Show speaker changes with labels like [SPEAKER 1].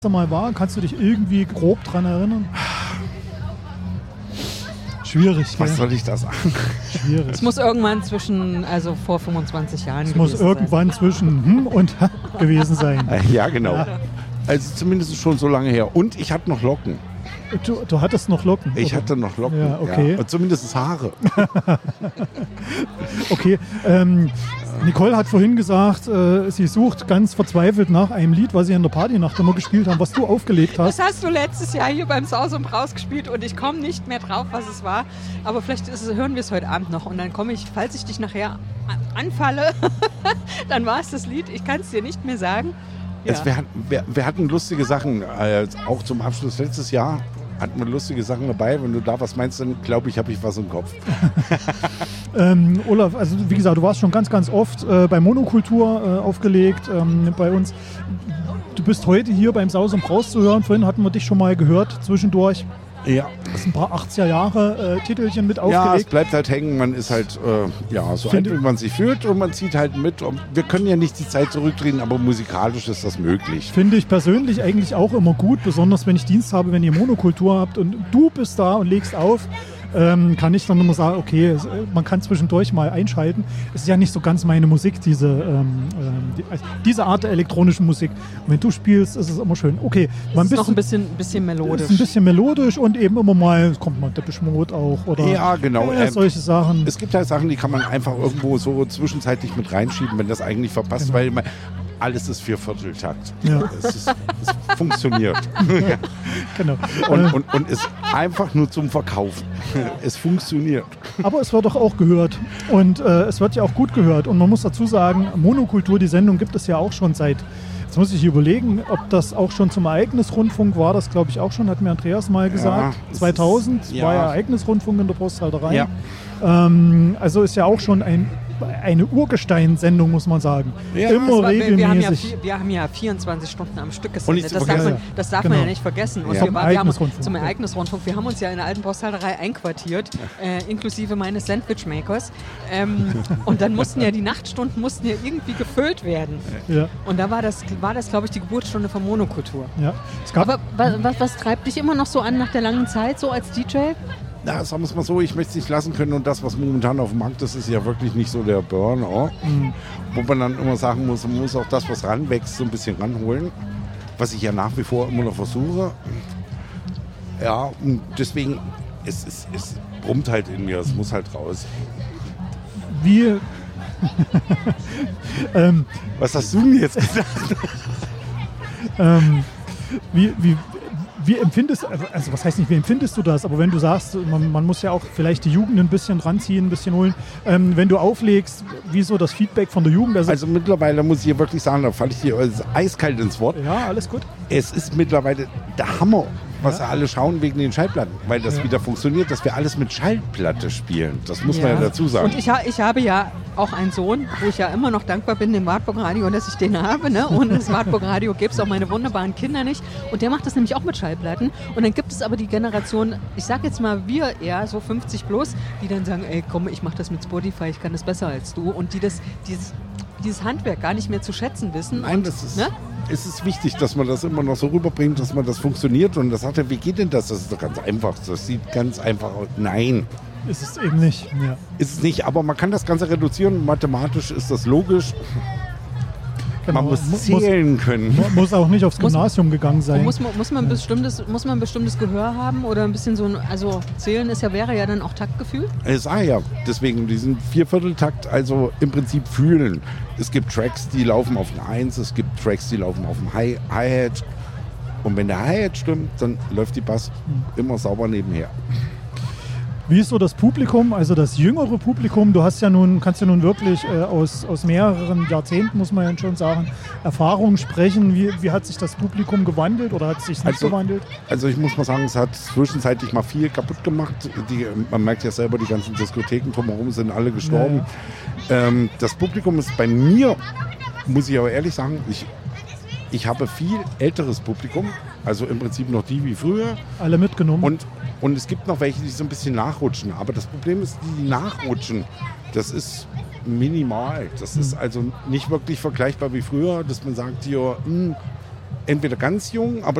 [SPEAKER 1] Mal war? Kannst du dich irgendwie grob dran erinnern? Schwierig.
[SPEAKER 2] Was soll ich da sagen?
[SPEAKER 1] Schwierig.
[SPEAKER 3] Es muss irgendwann vor 25 Jahren gewesen sein.
[SPEAKER 1] Es muss irgendwann zwischen und gewesen sein.
[SPEAKER 2] Ja, genau. Ja. Also zumindest schon so lange her. Und ich hatte noch Locken.
[SPEAKER 1] Du hattest noch Locken?
[SPEAKER 2] Ich hatte noch Locken,
[SPEAKER 1] ja. Okay.
[SPEAKER 2] Ja. Und zumindest Haare.
[SPEAKER 1] Okay. Nicole hat vorhin gesagt, sie sucht ganz verzweifelt nach einem Lied, was sie in der Partynacht immer gespielt haben, was du aufgelegt hast.
[SPEAKER 3] Das hast du letztes Jahr hier beim Saus und Braus gespielt und ich komme nicht mehr drauf, was es war. Aber vielleicht hören wir es heute Abend noch und dann komme ich, falls ich dich nachher anfalle, dann war es das Lied. Ich kann es dir nicht mehr sagen. Ja.
[SPEAKER 2] Also wir hatten lustige Sachen, auch zum Abschluss letztes Jahr hatten wir lustige Sachen dabei. Wenn du da was meinst, dann glaube ich, habe ich was im Kopf.
[SPEAKER 1] Olaf, also wie gesagt, du warst schon ganz, ganz oft bei Monokultur aufgelegt bei uns. Du bist heute hier beim Saus und Braus zu hören. Vorhin hatten wir dich schon mal gehört zwischendurch.
[SPEAKER 2] Ja.
[SPEAKER 1] Das sind ein paar 80er Jahre Titelchen mit aufgelegt.
[SPEAKER 2] Ja, es bleibt halt hängen. Man ist halt so alt, wie man sich fühlt und man zieht halt mit. Und wir können ja nicht die Zeit zurückdrehen, aber musikalisch ist das möglich.
[SPEAKER 1] Finde ich persönlich eigentlich auch immer gut, besonders wenn ich Dienst habe, wenn ihr Monokultur habt und du bist da und legst auf. Kann ich dann immer sagen, okay, man kann zwischendurch mal einschalten. Es ist ja nicht so ganz meine Musik, diese Art der elektronischen Musik. Und wenn du spielst, ist es immer schön. Okay,
[SPEAKER 3] es ist noch ein bisschen melodisch.
[SPEAKER 1] Ist ein bisschen melodisch und eben immer mal, kommt mal Depeche Mode auch. Oder
[SPEAKER 2] ja, genau.
[SPEAKER 1] Solche Sachen.
[SPEAKER 2] Es gibt halt Sachen, die kann man einfach irgendwo so zwischenzeitlich mit reinschieben, wenn das eigentlich verpasst, genau. Weil alles ist 4/4-Takt. Ja. Es funktioniert.
[SPEAKER 1] Ja, genau.
[SPEAKER 2] Und ist einfach nur zum Verkaufen. Es funktioniert.
[SPEAKER 1] Aber es wird doch auch gehört. Und es wird ja auch gut gehört. Und man muss dazu sagen, Monokultur, die Sendung gibt es ja auch schon seit, jetzt muss ich überlegen, ob das auch schon zum Ereignisrundfunk war. Das glaube ich auch schon, hat mir Andreas mal gesagt. Ja, 2000 war ja Ereignisrundfunk in der Posthalterei. Ja. Also ist ja auch schon eine Urgestein-Sendung, muss man sagen.
[SPEAKER 3] Ja,
[SPEAKER 1] immer regelmäßig.
[SPEAKER 3] Wir haben ja 24 Stunden am Stück gesendet. Das darf man ja nicht vergessen. Und
[SPEAKER 1] zum
[SPEAKER 3] Ereignisrundfunk. Wir haben uns ja in der alten Posthalterei einquartiert, inklusive meines Sandwich-Makers. Und dann mussten ja die Nachtstunden irgendwie gefüllt werden. Ja. Und da war das, glaube ich, die Geburtsstunde von Monokultur.
[SPEAKER 1] Ja.
[SPEAKER 3] Aber was treibt dich immer noch so an nach der langen Zeit, so als DJ?
[SPEAKER 2] Ja, sagen wir es mal so, ich möchte es nicht lassen können und das, was momentan auf dem Markt ist, ist ja wirklich nicht so der Burner. Wo man dann immer sagen muss, man muss auch das, was ranwächst, so ein bisschen ranholen. Was ich ja nach wie vor immer noch versuche. Ja, und deswegen, es brummt halt in mir, es muss halt raus. Was hast du denn jetzt gesagt?
[SPEAKER 1] Wie empfindest du, also was heißt nicht, wie empfindest du das? Aber wenn du sagst, man muss ja auch vielleicht die Jugend ein bisschen ranziehen, ein bisschen holen. Wenn du auflegst, wie so das Feedback von der Jugend?
[SPEAKER 2] Also mittlerweile muss ich hier wirklich sagen, da falle ich dir eiskalt ins Wort.
[SPEAKER 1] Ja, alles gut.
[SPEAKER 2] Es ist mittlerweile der Hammer, was alle schauen wegen den Schallplatten, weil das wieder funktioniert, dass wir alles mit Schallplatte spielen. Das muss man ja dazu sagen.
[SPEAKER 3] Und ich habe ja auch einen Sohn, wo ich ja immer noch dankbar bin, dem Wartburg Radio, und dass ich den habe. Ne? Ohne das Wartburg Radio gäbe es auch meine wunderbaren Kinder nicht. Und der macht das nämlich auch mit Schallplatten. Und dann gibt es aber die Generation, ich sag jetzt mal wir eher, so 50 plus, die dann sagen, ey komm, ich mach das mit Spotify, ich kann das besser als du. Und die dieses Handwerk gar nicht mehr zu schätzen wissen.
[SPEAKER 2] Nein, es ist wichtig, dass man das immer noch so rüberbringt, dass man das funktioniert. Und das sagt er, wie geht denn das? Das ist doch ganz einfach. Das sieht ganz einfach aus. Nein.
[SPEAKER 1] Ist es eben nicht. Ja.
[SPEAKER 2] Ist es nicht, aber man kann das Ganze reduzieren. Mathematisch ist das logisch. Genau. Man muss zählen können.
[SPEAKER 1] Muss auch nicht aufs Gymnasium gegangen sein.
[SPEAKER 3] Muss man ein bestimmtes Gehör haben oder ein bisschen so ein, also zählen wäre ja dann auch Taktgefühl?
[SPEAKER 2] Es sei ja, deswegen diesen 4/4-Takt, also im Prinzip fühlen. Es gibt Tracks, die laufen auf dem 1, es gibt Tracks, die laufen auf dem Hi-Hat. Und wenn der Hi-Hat stimmt, dann läuft die Bass immer sauber nebenher.
[SPEAKER 1] Wie ist so das Publikum, also das jüngere Publikum? Du kannst ja nun wirklich aus mehreren Jahrzehnten, muss man ja schon sagen, Erfahrungen sprechen. Wie hat sich das Publikum gewandelt oder hat es sich nicht gewandelt?
[SPEAKER 2] Also ich muss mal sagen, es hat zwischenzeitlich mal viel kaputt gemacht. Man merkt ja selber, die ganzen Diskotheken drumherum sind alle gestorben. Ja. Das Publikum ist bei mir, muss ich aber ehrlich sagen, ich habe viel älteres Publikum, also im Prinzip noch die wie früher.
[SPEAKER 1] Alle mitgenommen.
[SPEAKER 2] Und es gibt noch welche, die so ein bisschen nachrutschen. Aber das Problem ist, die nachrutschen, das ist minimal. Das ist also nicht wirklich vergleichbar wie früher, dass man sagt, hier, entweder ganz jung, aber